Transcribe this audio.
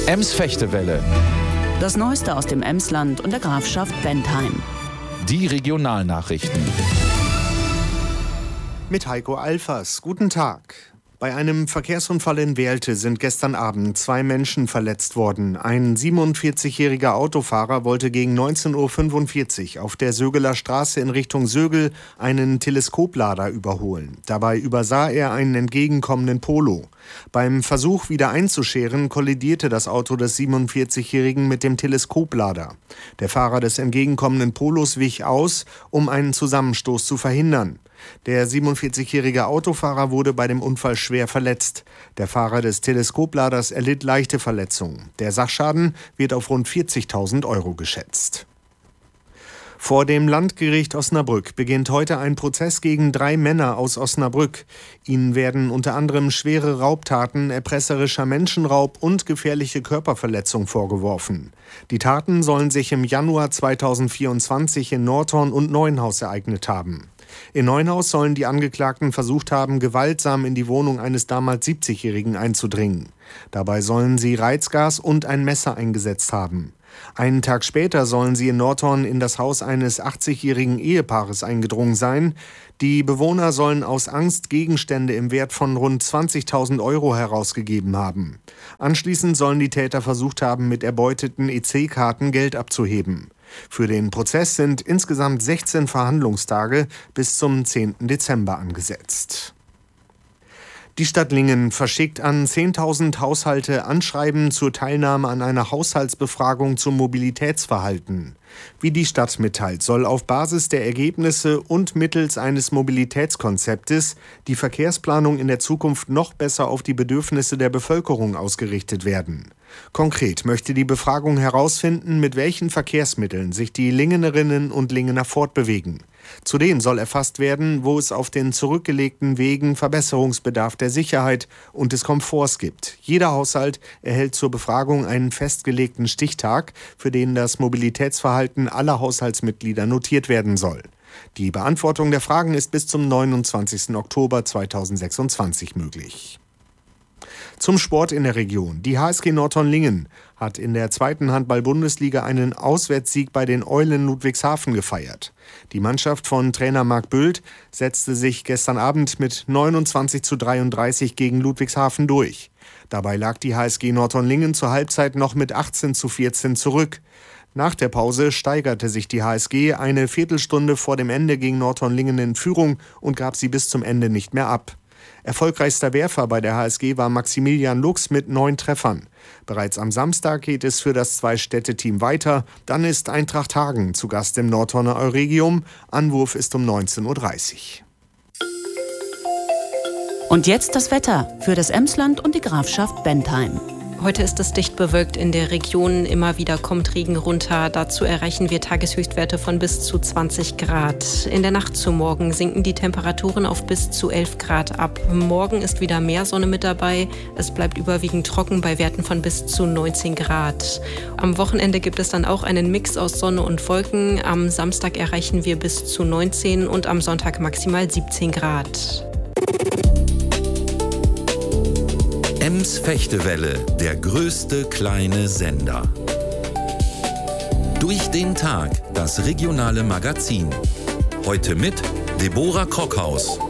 Ems-Fechtewelle. Das Neueste aus dem Emsland und der Grafschaft Bentheim. Die Regionalnachrichten. Mit Heiko Alfers. Guten Tag. Bei einem Verkehrsunfall in Werlte sind gestern Abend 2 Menschen verletzt worden. Ein 47-jähriger Autofahrer wollte gegen 19:45 Uhr auf der Sögeler Straße in Richtung Sögel einen Teleskoplader überholen. Dabei übersah er einen entgegenkommenden Polo. Beim Versuch, wieder einzuscheren, kollidierte das Auto des 47-Jährigen mit dem Teleskoplader. Der Fahrer des entgegenkommenden Polos wich aus, um einen Zusammenstoß zu verhindern. Der 47-jährige Autofahrer wurde bei dem Unfall schwer verletzt. Der Fahrer des Teleskopladers erlitt leichte Verletzungen. Der Sachschaden wird auf rund 40.000 € geschätzt. Vor dem Landgericht Osnabrück beginnt heute ein Prozess gegen 3 Männer aus Osnabrück. Ihnen werden unter anderem schwere Raubtaten, erpresserischer Menschenraub und gefährliche Körperverletzung vorgeworfen. Die Taten sollen sich im Januar 2024 in Nordhorn und Neuenhaus ereignet haben. In Neuenhaus sollen die Angeklagten versucht haben, gewaltsam in die Wohnung eines damals 70-Jährigen einzudringen. Dabei sollen sie Reizgas und ein Messer eingesetzt haben. Einen Tag später sollen sie in Nordhorn in das Haus eines 80-jährigen Ehepaares eingedrungen sein. Die Bewohner sollen aus Angst Gegenstände im Wert von rund 20.000 € herausgegeben haben. Anschließend sollen die Täter versucht haben, mit erbeuteten EC-Karten Geld abzuheben. Für den Prozess sind insgesamt 16 Verhandlungstage bis zum 10. Dezember angesetzt. Die Stadt Lingen verschickt an 10.000 Haushalte Anschreiben zur Teilnahme an einer Haushaltsbefragung zum Mobilitätsverhalten. Wie die Stadt mitteilt, soll auf Basis der Ergebnisse und mittels eines Mobilitätskonzeptes die Verkehrsplanung in der Zukunft noch besser auf die Bedürfnisse der Bevölkerung ausgerichtet werden. Konkret möchte die Befragung herausfinden, mit welchen Verkehrsmitteln sich die Lingenerinnen und Lingener fortbewegen. Zudem soll erfasst werden, wo es auf den zurückgelegten Wegen Verbesserungsbedarf der Sicherheit und des Komforts gibt. Jeder Haushalt erhält zur Befragung einen festgelegten Stichtag, für den das Mobilitätsverhalten aller Haushaltsmitglieder notiert werden soll. Die Beantwortung der Fragen ist bis zum 29. Oktober 2026 möglich. Zum Sport in der Region. Die HSG Nordhorn-Lingen hat in der 2. Handball-Bundesliga einen Auswärtssieg bei den Eulen Ludwigshafen gefeiert. Die Mannschaft von Trainer Marc Büldt setzte sich gestern Abend mit 29:33 gegen Ludwigshafen durch. Dabei lag die HSG Nordhorn-Lingen zur Halbzeit noch mit 18:14 zurück. Nach der Pause steigerte sich die HSG eine Viertelstunde vor dem Ende gegen Nordhorn-Lingen in Führung und gab sie bis zum Ende nicht mehr ab. Erfolgreichster Werfer bei der HSG war Maximilian Lux mit 9 Treffern. Bereits am Samstag geht es für das Zwei-Städte-Team weiter. Dann ist Eintracht Hagen zu Gast im Nordhorner Euregium. Anwurf ist um 19:30 Uhr. Und jetzt das Wetter für das Emsland und die Grafschaft Bentheim. Heute ist es dicht bewölkt in der Region. Immer wieder kommt Regen runter. Dazu erreichen wir Tageshöchstwerte von bis zu 20 Grad. In der Nacht zu morgen sinken die Temperaturen auf bis zu 11 Grad ab. Morgen ist wieder mehr Sonne mit dabei. Es bleibt überwiegend trocken bei Werten von bis zu 19 Grad. Am Wochenende gibt es dann auch einen Mix aus Sonne und Wolken. Am Samstag erreichen wir bis zu 19 und am Sonntag maximal 17 Grad. Ems-Fechtewelle, der größte kleine Sender. Durch den Tag, das regionale Magazin. Heute mit Deborah Krockhaus.